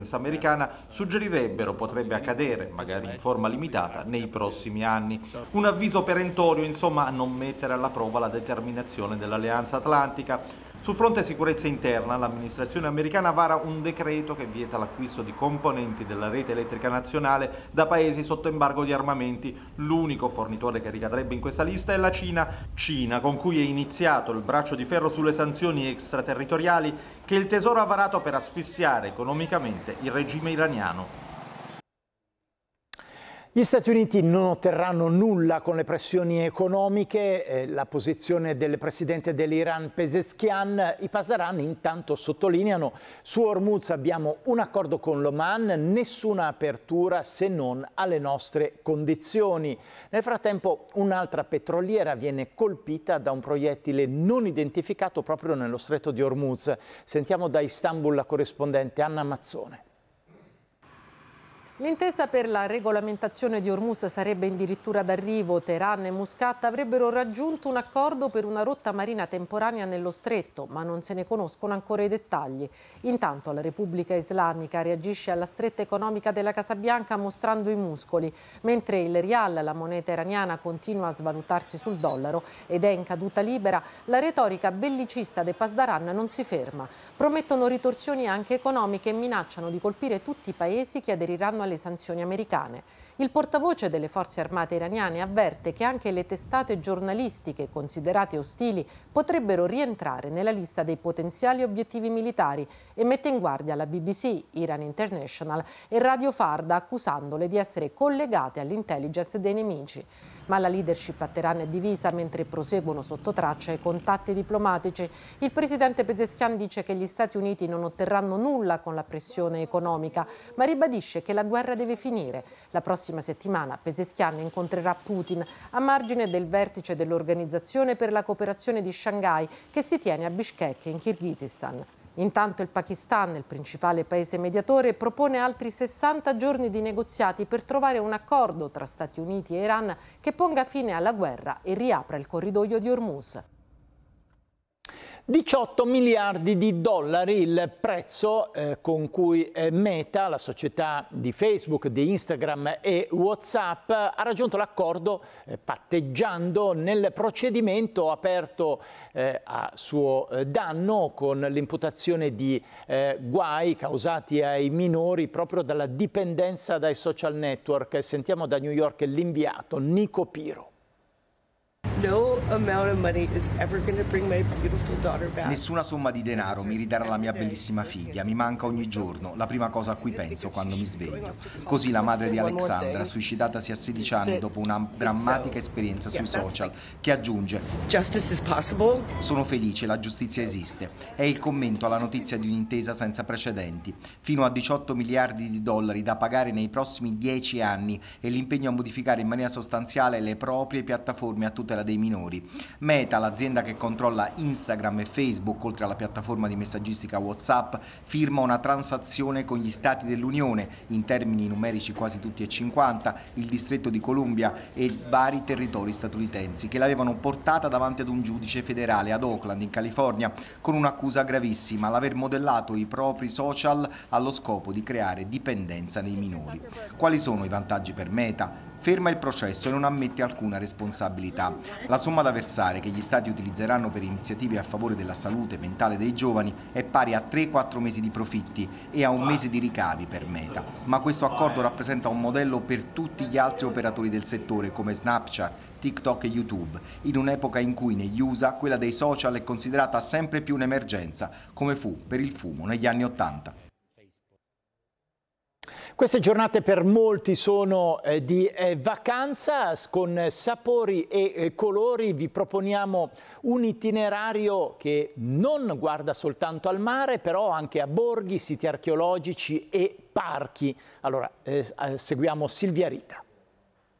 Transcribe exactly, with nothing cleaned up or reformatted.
americana suggerirebbero potrebbe accadere, magari in forma limitata, nei prossimi anni. Un avviso perentorio, insomma, a non mettere alla prova la determinazione dell'Alleanza Atlantica. Sul fronte sicurezza interna, l'amministrazione americana vara un decreto che vieta l'acquisto di componenti della rete elettrica nazionale da paesi sotto embargo di armamenti. L'unico fornitore che ricadrebbe in questa lista è la Cina, Cina con cui è iniziato il braccio di ferro sulle sanzioni extraterritoriali che il Tesoro ha varato per asfissiare economicamente il regime iraniano. Gli Stati Uniti non otterranno nulla con le pressioni economiche, eh, la posizione del presidente dell'Iran Pezeshkian. I Pasdaran intanto sottolineano: su Hormuz abbiamo un accordo con l'Oman, nessuna apertura se non alle nostre condizioni. Nel frattempo un'altra petroliera viene colpita da un proiettile non identificato proprio nello stretto di Hormuz. Sentiamo da Istanbul la corrispondente Anna Mazzone. L'intesa per la regolamentazione di Hormuz sarebbe addirittura d'arrivo. Teheran e Muscat avrebbero raggiunto un accordo per una rotta marina temporanea nello stretto, ma non se ne conoscono ancora i dettagli. Intanto la Repubblica Islamica reagisce alla stretta economica della Casa Bianca mostrando i muscoli, mentre il rial, la moneta iraniana, continua a svalutarsi sul dollaro ed è in caduta libera. La retorica bellicista dei Pasdaran non si ferma. Promettono ritorsioni anche economiche e minacciano di colpire tutti i paesi che aderiranno alle le sanzioni americane. Il portavoce delle forze armate iraniane avverte che anche le testate giornalistiche considerate ostili potrebbero rientrare nella lista dei potenziali obiettivi militari e mette in guardia la B B C, Iran International e Radio Farda, accusandole di essere collegate all'intelligence dei nemici. Ma la leadership a Teheran è divisa mentre proseguono sotto traccia i contatti diplomatici. Il presidente Pezeshkian dice che gli Stati Uniti non otterranno nulla con la pressione economica, ma ribadisce che la guerra deve finire. La prossima settimana Pezeshkian incontrerà Putin a margine del vertice dell'Organizzazione per la cooperazione di Shanghai che si tiene a Bishkek in Kirghizistan. Intanto il Pakistan, il principale paese mediatore, propone altri sessanta giorni di negoziati per trovare un accordo tra Stati Uniti e Iran che ponga fine alla guerra e riapra il corridoio di Hormuz. diciotto miliardi di dollari il prezzo eh, con cui eh, Meta, la società di Facebook, di Instagram e WhatsApp, ha raggiunto l'accordo eh, patteggiando nel procedimento aperto eh, a suo eh, danno con l'imputazione di eh, guai causati ai minori proprio dalla dipendenza dai social network. Sentiamo da New York l'inviato Nico Piro. Nessuna somma di denaro mi ridarà la mia bellissima figlia, mi manca ogni giorno, la prima cosa a cui penso quando mi sveglio. Così la madre di Alexandra, suicidatasi a sedici anni dopo una drammatica esperienza sui social, che aggiunge: sono felice, la giustizia esiste. È il commento alla notizia di un'intesa senza precedenti. Fino a diciotto miliardi di dollari da pagare nei prossimi dieci anni e l'impegno a modificare in maniera sostanziale le proprie piattaforme a tutela dei minori. Meta, l'azienda che controlla Instagram e Facebook, oltre alla piattaforma di messaggistica WhatsApp, firma una transazione con gli stati dell'Unione, in termini numerici quasi tutti e cinquanta, il distretto di Columbia e vari territori statunitensi, che l'avevano portata davanti ad un giudice federale ad Oakland, in California, con un'accusa gravissima: l'aver modellato i propri social allo scopo di creare dipendenza nei minori. Quali sono i vantaggi per Meta? Ferma il processo e non ammette alcuna responsabilità. La somma da versare che gli stati utilizzeranno per iniziative a favore della salute mentale dei giovani è pari a tre quattro mesi di profitti e a un mese di ricavi per Meta. Ma questo accordo rappresenta un modello per tutti gli altri operatori del settore come Snapchat, TikTok e YouTube, in un'epoca in cui negli U S A quella dei social è considerata sempre più un'emergenza, come fu per il fumo negli anni Ottanta. Queste giornate per molti sono eh, di eh, vacanza, con sapori e eh, colori. Vi proponiamo un itinerario che non guarda soltanto al mare, però anche a borghi, siti archeologici e parchi. Allora, eh, seguiamo Silvia Rita.